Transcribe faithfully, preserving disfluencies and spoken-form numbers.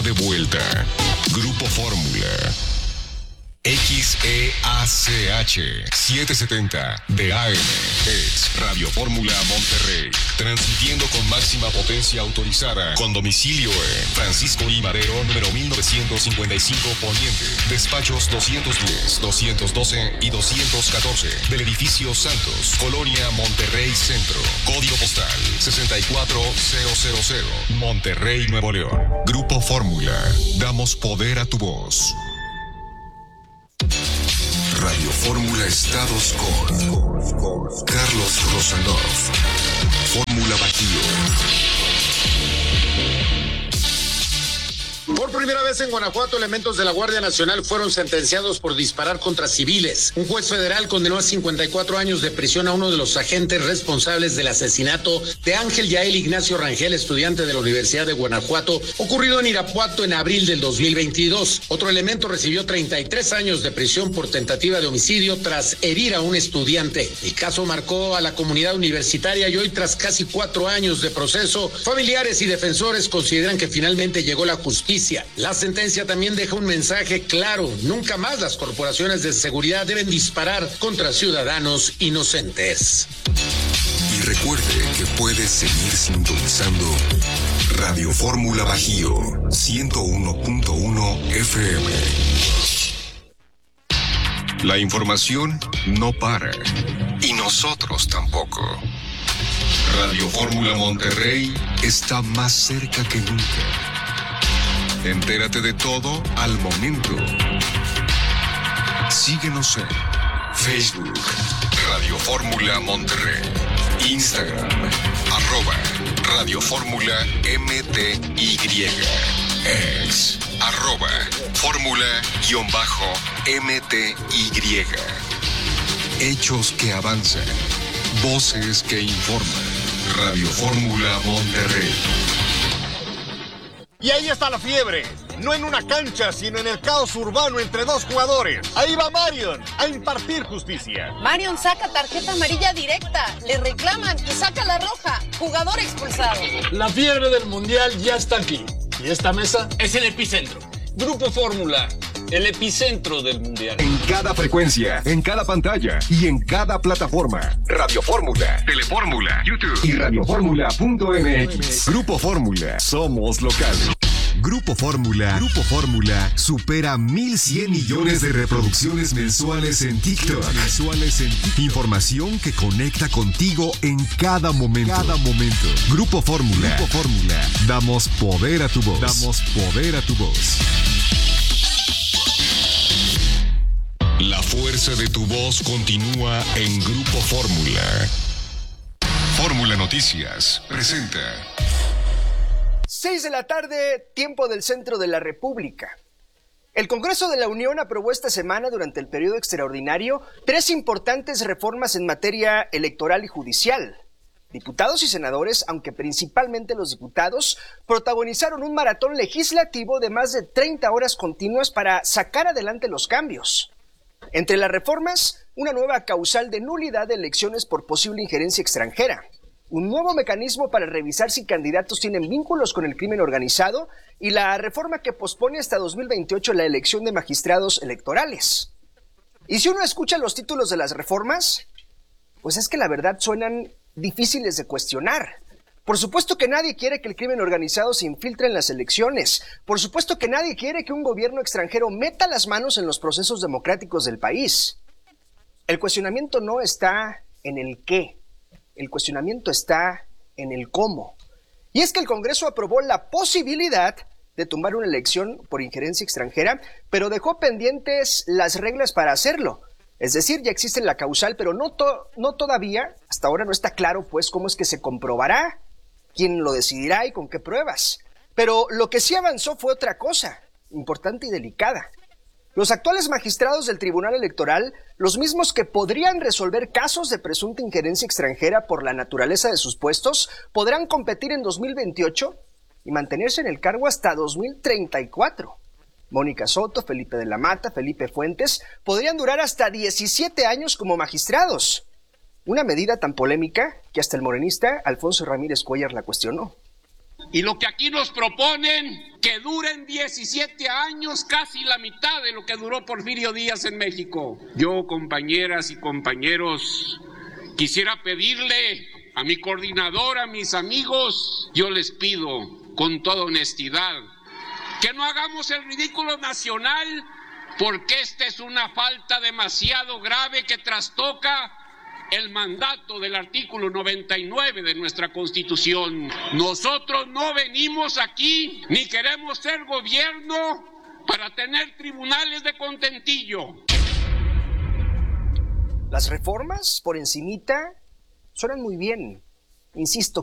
de vuelta. Grupo Fórmula. X E A C H setecientos setenta de A M es Radio Fórmula Monterrey, transmitiendo con máxima potencia autorizada, con domicilio en Francisco I. Madero, número mil novecientos cincuenta y cinco Poniente, despachos doscientos diez, doscientos doce y doscientos catorce, del edificio Santos, Colonia Monterrey Centro, código postal sesenta y cuatro mil, Monterrey, Nuevo León. Grupo Fórmula, damos poder a tu voz. Radio Fórmula Estados con Carlos Rosanov. Fórmula Bajío. Por primera vez en Guanajuato, elementos de la Guardia Nacional fueron sentenciados por disparar contra civiles. Un juez federal condenó a cincuenta y cuatro años de prisión a uno de los agentes responsables del asesinato de Ángel Yael Ignacio Rangel, estudiante de la Universidad de Guanajuato, ocurrido en Irapuato en abril del dos mil veintidós. Otro elemento recibió treinta y tres años de prisión por tentativa de homicidio tras herir a un estudiante. El caso marcó a la comunidad universitaria y hoy, tras casi cuatro años de proceso, familiares y defensores consideran que finalmente llegó la justicia. La sentencia también deja un mensaje claro: nunca más las corporaciones de seguridad deben disparar contra ciudadanos inocentes. Y recuerde que puede seguir sintonizando Radio Fórmula Bajío ciento uno punto uno F M. La información no para, y nosotros tampoco. Radio Fórmula Monterrey está más cerca que nunca. Entérate de todo al momento. Síguenos en Facebook, Radio Fórmula Monterrey, Instagram, arroba Radio Fórmula M T Y, ex, arroba Fórmula guión bajo M T Y. Hechos que avanzan, voces que informan. Radio Fórmula Monterrey. Y ahí está la fiebre, no en una cancha, sino en el caos urbano entre dos jugadores. Ahí va Marion a impartir justicia. Marion saca tarjeta amarilla directa, le reclaman y saca la roja. Jugador expulsado. La fiebre del mundial ya está aquí. Y esta mesa es el epicentro. Grupo Fórmula, el epicentro del mundial. En cada frecuencia, en cada pantalla y en cada plataforma. Radio Fórmula, Telefórmula, YouTube y radio fórmula punto m x. Grupo Fórmula, somos locales. Grupo Fórmula, Grupo Fórmula supera mil cien millones de reproducciones mensuales en TikTok. Mensuales en TikTok. Información que conecta contigo en cada momento. Cada momento. Grupo Fórmula, Grupo Fórmula. Damos poder a tu voz. Damos poder a tu voz. La fuerza de tu voz continúa en Grupo Fórmula. Fórmula Noticias presenta. Seis de la tarde, tiempo del centro de la República. El Congreso de la Unión aprobó esta semana, durante el periodo extraordinario, tres importantes reformas en materia electoral y judicial. Diputados y senadores, aunque principalmente los diputados, protagonizaron un maratón legislativo de más de treinta horas continuas para sacar adelante los cambios. Entre las reformas, una nueva causal de nulidad de elecciones por posible injerencia extranjera, un nuevo mecanismo para revisar si candidatos tienen vínculos con el crimen organizado y la reforma que pospone hasta dos mil veintiocho la elección de magistrados electorales. Y si uno escucha los títulos de las reformas, pues es que la verdad suenan difíciles de cuestionar. Por supuesto que nadie quiere que el crimen organizado se infiltre en las elecciones. Por supuesto que nadie quiere que un gobierno extranjero meta las manos en los procesos democráticos del país. El cuestionamiento no está en el qué. El cuestionamiento está en el cómo. Y es que el Congreso aprobó la posibilidad de tumbar una elección por injerencia extranjera, pero dejó pendientes las reglas para hacerlo. Es decir, ya existe la causal, pero no, to- no todavía, hasta ahora no está claro pues cómo es que se comprobará, quién lo decidirá y con qué pruebas. Pero lo que sí avanzó fue otra cosa, importante y delicada. Los actuales magistrados del Tribunal Electoral, los mismos que podrían resolver casos de presunta injerencia extranjera por la naturaleza de sus puestos, podrán competir en dos mil veintiocho y mantenerse en el cargo hasta dos mil treinta y cuatro. Mónica Soto, Felipe de la Mata, Felipe Fuentes, podrían durar hasta diecisiete años como magistrados. Una medida tan polémica que hasta el morenista Alfonso Ramírez Cuellar la cuestionó. Y lo que aquí nos proponen, que duren diecisiete años, casi la mitad de lo que duró Porfirio Díaz en México. Yo, compañeras y compañeros, quisiera pedirle a mi coordinador, a mis amigos, yo les pido con toda honestidad que no hagamos el ridículo nacional, porque esta es una falta demasiado grave que trastoca el mandato del artículo noventa y nueve de nuestra Constitución. Nosotros no venimos aquí ni queremos ser gobierno para tener tribunales de contentillo. Las reformas, por encimita, suenan muy bien. Insisto,